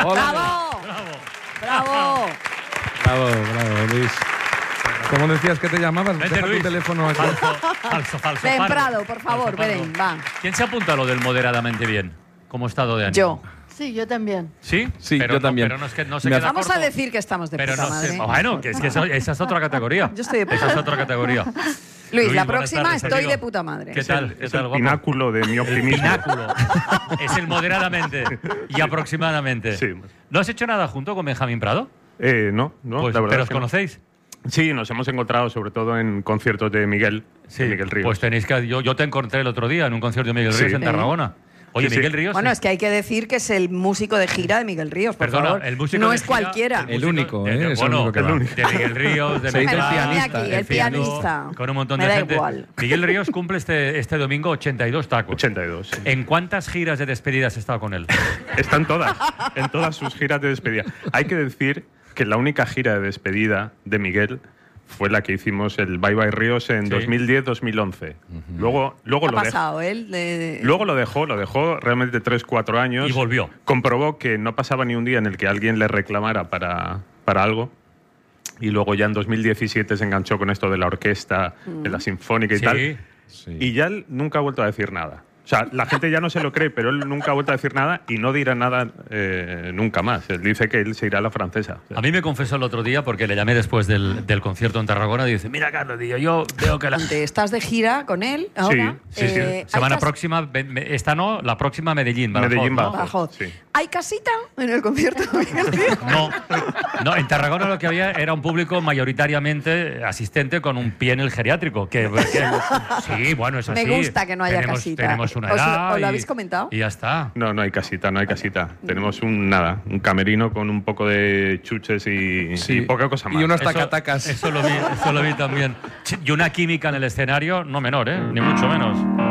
¡Bravo! ¡Bravo! Bravo, Luis. ¿Cómo decías que te llamabas? Vente, Deja Luis. tu teléfono aquí. Falso. Ven, pardo. Prado, por favor, Falso, ven, pardo. va. ¿Quién se apunta a lo del moderadamente bien? ¿Cómo estado de ánimo? Yo. Sí, yo también. ¿Sí? Sí, Pero yo también. Pero no es que no se Me queda Vamos corto. a decir que estamos de Pero puta no madre. sé. Bueno, que es que esa es otra categoría. Yo estoy de puta Esa es madre. otra categoría. Luis, la buenas próxima tardes, estoy amigo. de puta madre. ¿Qué tal? ¿Qué Es tal, el guapo? pináculo de mi El optimismo. pináculo. Es el moderadamente y aproximadamente. Sí. ¿No has hecho nada junto con Benjamín Prado? No, Pues, la verdad ¿pero es os que no. conocéis? Sí, nos hemos encontrado sobre todo en conciertos de Miguel, de Miguel Ríos. Pues tenéis que... Yo te encontré el otro día en un concierto de Miguel Ríos Sí. en Tarragona. Oye, Sí, sí. Miguel Ríos... Bueno, es que hay que decir que es el músico de gira de Miguel Ríos, por Perdona, favor. el músico no de es gira- cualquiera. El único, de- es el bueno, único que el va. único. de Miguel Ríos, de Se dice el Mezcla, pianista, aquí, el el pianista. con un montón Me de da gente. igual. Miguel Ríos cumple este domingo 82 tacos. 82. Sí. ¿En cuántas giras de despedida has estado con él? Están todas, en todas sus giras de despedida. Hay que decir que la única gira de despedida de Miguel fue la que hicimos el Bye Bye Ríos en Sí. 2010-2011. Luego ¿Qué lo ha dejó. pasado él? Luego lo dejó realmente 3-4 años. Y volvió. Comprobó que no pasaba ni un día en el que alguien le reclamara para algo. Y luego ya en 2017 se enganchó con esto de la orquesta, de la sinfónica y Sí. tal. Sí. Y ya él nunca ha vuelto a decir nada. O sea, la gente ya no se lo cree, pero él nunca ha vuelto a decir nada y no dirá nada nunca más. Él dice que él se irá a la francesa. O sea, A mí me confesó el otro día, porque le llamé después del concierto en Tarragona, y dice, mira, Carlos, tío, yo veo que la... ¿Estás de gira con él ahora? Sí, sí. ¿hay Semana cas- próxima, esta no, la próxima Medellín. Badajoz, Medellín, ¿no? Badajoz. Badajoz. Sí. ¿Hay casita en el concierto de Miguel Ríos? No, en Tarragona lo que había era un público mayoritariamente asistente con un pie en el geriátrico. Sí, bueno, es Me así. gusta que no haya Tenemos- casita. Tenemos una ¿Os lo- edad os lo habéis comentado? Y ya está. No, no hay casita, no hay casita. Tenemos un camerino con un poco de chuches y poca cosa más. Y unos Eso- tacatacas. Eso lo vi también. Y una química en el escenario, no menor, ¿eh? Ni mucho menos.